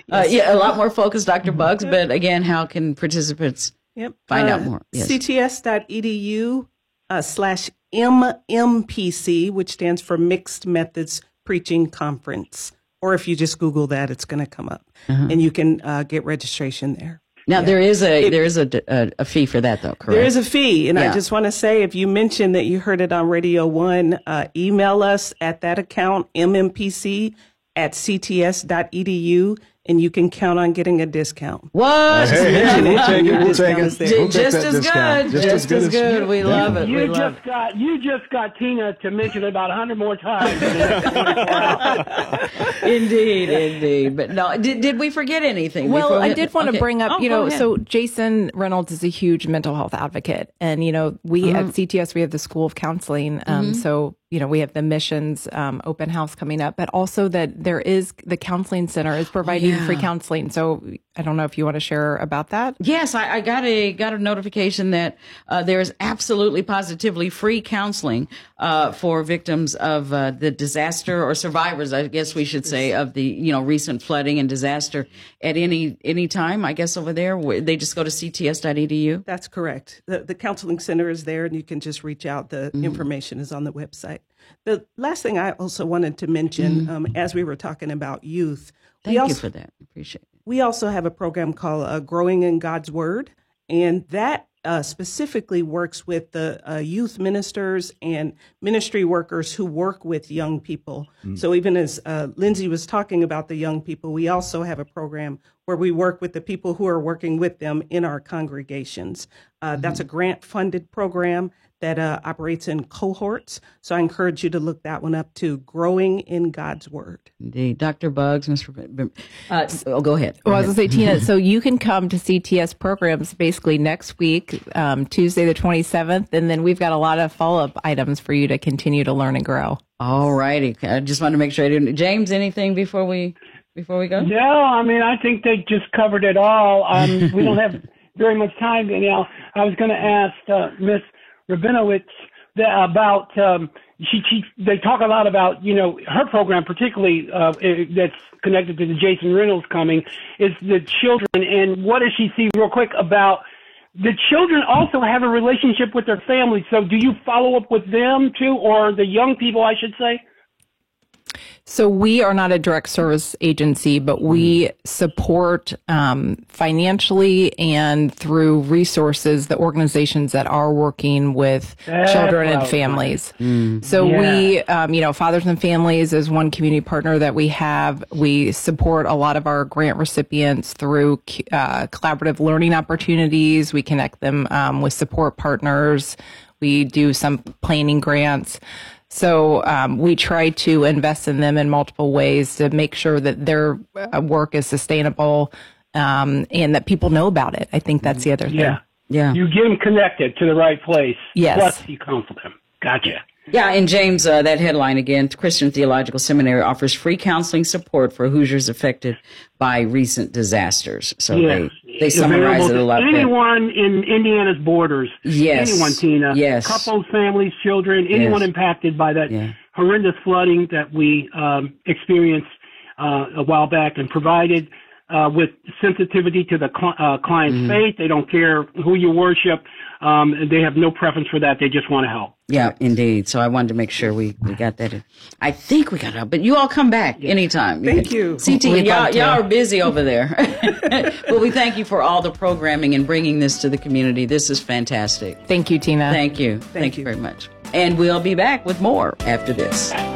A lot more focused, Dr. Buggs. But again, how can participants find out more? Yes. cts.edu/MMPC, which stands for Mixed Methods Preaching Conference. Or if you just Google that, it's going to come up, and you can get registration there. Now there is a fee for that, though, correct? There is a fee, and I just want to say, if you mentioned that you heard it on Radio 1, email us at that account, mmpc@cts.edu, and you can count on getting a discount. What? Hey, we'll take it. We'll take it. Just as good. Just as good. We love it. You just got Tina to mention it about 100 more times. Indeed. But no, did we forget anything? Well, I did want to bring up, so Jason Reynolds is a huge mental health advocate. And, we at CTS, we have the School of Counseling. So, we have the missions open house coming up, but also that there is the counseling center is providing free counseling. So I don't know if you want to share about that. Yes, I got a notification that there is absolutely positively free counseling for victims of the disaster, or survivors, I guess we should say, of the recent flooding and disaster at any time. I guess over there they just go to cts.edu. That's correct. The counseling center is there, and you can just reach out. The information is on the website. The last thing I also wanted to mention, as we were talking about youth. Thank you for that. Appreciate it. We also have a program called Growing in God's Word, and that specifically works with the youth ministers and ministry workers who work with young people. So even as Lindsay was talking about the young people, we also have a program where we work with the people who are working with them in our congregations. That's a grant-funded program that operates in cohorts. So I encourage you to look that one up too, Growing in God's Word. Indeed. Dr. Buggs, Mr. Go ahead. Well, I was going to say, Tina, so you can come to CTS programs basically next week, Tuesday the 27th, and then we've got a lot of follow-up items for you to continue to learn and grow. All righty. I just wanted to make sure I didn't. James, anything before we go? No, I think they just covered it all. We don't have very much time, Danielle. I was going to ask Miss Rabinowitz about they talk a lot about her program, particularly that's connected to the Jason Reynolds coming, is the children. And what does she see real quick about the children also have a relationship with their families? So do you follow up with them too, or the young people, I should say? So we are not a direct service agency, but we support financially and through resources the organizations that are working with children and families. So we, Fathers and Families is one community partner that we have. We support a lot of our grant recipients through collaborative learning opportunities. We connect them with support partners. We do some planning grants. So we try to invest in them in multiple ways to make sure that their work is sustainable and that people know about it. I think that's the other thing. Yeah. You get them connected to the right place. Yes. Plus you counsel them. Gotcha. Yeah, and James, that headline again, Christian Theological Seminary offers free counseling support for Hoosiers affected by recent disasters. So they summarize it a lot. Anyone in Indiana's borders. Yes. Anyone, Tina. Yes. Couples, families, children, anyone impacted by that horrendous flooding that we experienced a while back, and provided with sensitivity to the client's faith. They don't care who you worship. They have no preference for that. They just want to help. Yeah, indeed. So I wanted to make sure we got that in. I think we got it, but you all come back anytime. Thank you. CT, y'all are busy over there. But we thank you for all the programming and bringing this to the community. This is fantastic. Thank you, Tina. Thank you. Thank you very much. And we'll be back with more after this.